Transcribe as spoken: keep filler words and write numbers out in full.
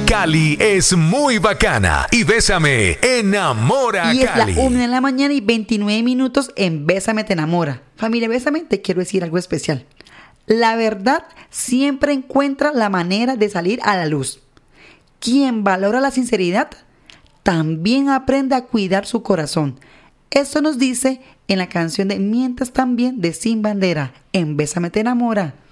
Cali es muy bacana y Bésame enamora a Y es Cali. la una de la mañana y veintinueve minutos en Bésame te enamora. Familia Bésame, te quiero decir algo especial. La verdad siempre encuentra la manera de salir a la luz. Quien valora la sinceridad también aprende a cuidar su corazón. Esto nos dice en la canción de Mientras también de Sin Bandera, en Bésame te enamora.